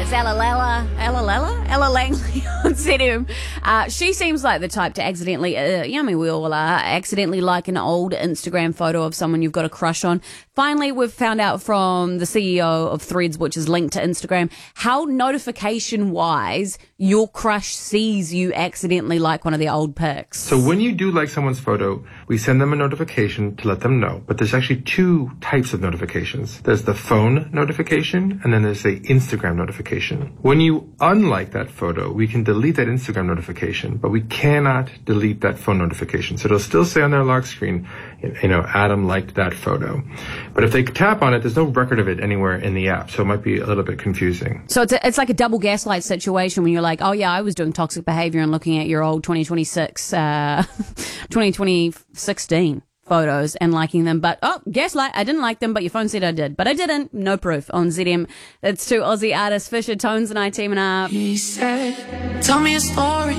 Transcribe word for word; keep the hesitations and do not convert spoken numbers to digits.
It's Ella Lella, Ella Lella, Ella Langley on Z M. Uh, she seems like the type to accidentally, uh, yummy we all are, accidentally like an old Instagram photo of someone you've got a crush on. Finally, we've found out from the C E O of Threads, which is linked to Instagram, how notification-wise your crush sees you accidentally like one of the old pics. So when you do like someone's photo, we send them a notification to let them know. But there's actually two types of notifications. There's the phone notification, and then there's the Instagram notification. When you unlike that photo, we can delete that Instagram notification, but we cannot delete that phone notification. So it'll still say on their lock screen, you know, Adam liked that photo. But if they tap on it, there's no record of it anywhere in the app, so it might be a little bit confusing. So it's a, it's like a double gaslight situation when you're like, oh yeah, I was doing toxic behavior and looking at your old twenty twenty-six, uh, twenty sixteen photos and liking them, but oh, gaslight, I didn't like them, but your phone said I did, but I didn't. No proof on Z M. That's two Aussie artists, Fisher, Tones and I teaming up. He said, tell me a story.